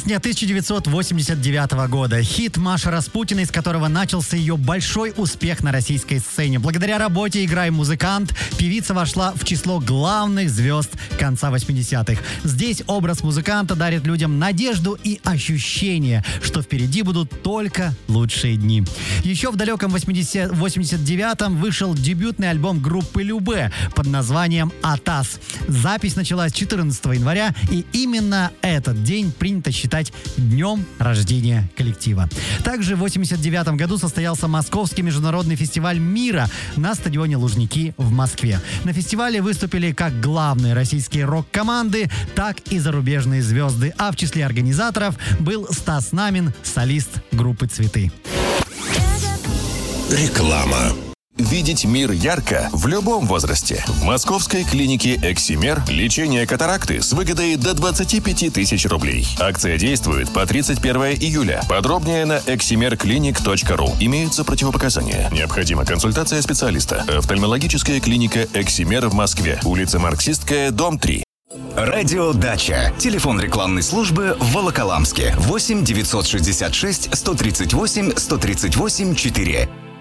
Песня 1989 года. Хит Маши Распутиной, с которого начался ее большой успех на российской сцене. Благодаря работе «Играй, музыкант» певица вошла в число главных звезд конца 80-х. Здесь образ музыканта дарит людям надежду и ощущение, что впереди будут только лучшие дни. Еще в далеком 89-м вышел дебютный альбом группы Любэ под названием «Атас». Запись началась 14 января, и именно этот день принято считать днем рождения коллектива. Также в 89 году состоялся Московский международный фестиваль мира на стадионе Лужники в Москве. На фестивале выступили как главные российские рок-команды, так и зарубежные звезды, а в числе организаторов был Стас Намин, солист группы «Цветы». Реклама. Видеть мир ярко в любом возрасте. В московской клинике «Эксимер» лечение катаракты с выгодой до 25 тысяч рублей. Акция действует по 31 июля. Подробнее на eximerclinic.ru. Имеются противопоказания. Необходима консультация специалиста. Офтальмологическая клиника «Эксимер» в Москве. Улица Марксистская, дом 3. Радио «Дача». Телефон рекламной службы в Волоколамске. 8 966 138 138 4.